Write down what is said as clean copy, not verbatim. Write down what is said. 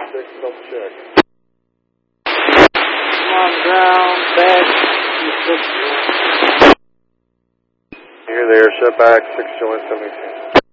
6, double check. Come on ground, back, 6 joint. You're there, shut back, 6 joint, 72.